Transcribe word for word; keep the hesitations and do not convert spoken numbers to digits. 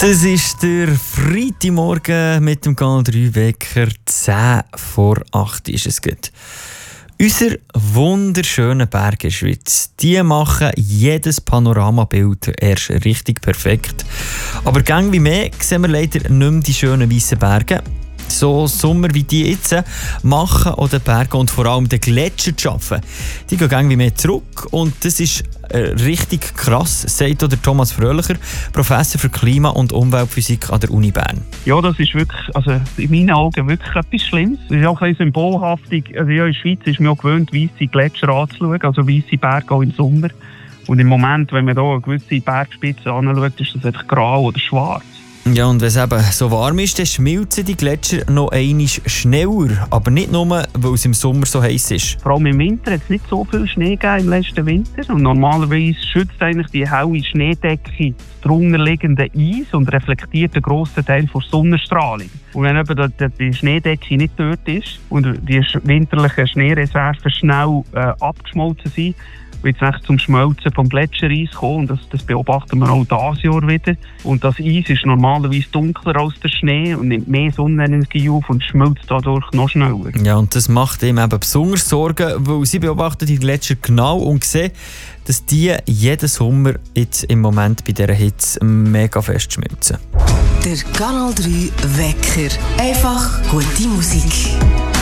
Das ist der Freitagmorgen mit dem Kanal drei Wecker. zehn vor acht ist es gut. Unsere wunderschönen Berge in der Schweiz, die machen jedes Panoramabild erst richtig perfekt. Aber gang wie mehr sehen wir leider nicht mehr die schönen weißen Berge. So Sommer wie die jetzt machen oder Berge und vor allem den Gletscher zu arbeiten, die gehen gang wie mehr zurück und das ist äh, richtig krass, sagt der Thomas Fröhlicher, Professor für Klima- und Umweltphysik an der Uni Bern. Ja, das ist wirklich, also in meinen Augen wirklich etwas Schlimmes. Das ist auch ein bisschen symbolhaftig. Also ja, in der Schweiz ist man ja gewöhnt, weisse Gletscher anzuschauen, also weisse Berge auch im Sommer. Und im Moment, wenn man hier eine gewisse Bergspitze anschaut, ist das einfach grau oder schwarz. Ja, und wenn es eben so warm ist, dann schmilzen die Gletscher noch einmal schneller. Aber nicht nur, weil es im Sommer so heiß ist. Vor allem im Winter hat es nicht so viel Schnee gegeben im letzten Winter. Und normalerweise schützt eigentlich die helle Schneedecke drunter liegende Eis und reflektiert einen grossen Teil der Sonnenstrahlung. Und wenn eben die Schneedecke nicht dort ist und die winterlichen Schneereserven schnell äh, abgeschmolzen sind, wird es zum Schmelzen vom Gletschereis kommen. Und das, das beobachten wir auch dieses Jahr wieder. Und das Eis ist normalerweise dunkler als der Schnee und nimmt mehr Sonnenenergie auf und schmilzt dadurch noch schneller. Ja, und das macht ihm eben besonders Sorgen, weil sie beobachten die Gletscher genau und sehen, dass die jeden Sommer jetzt im Moment bei dieser Hitze mega fest schmilzen. Der Kanal drei Wecker. Einfach gute Musik.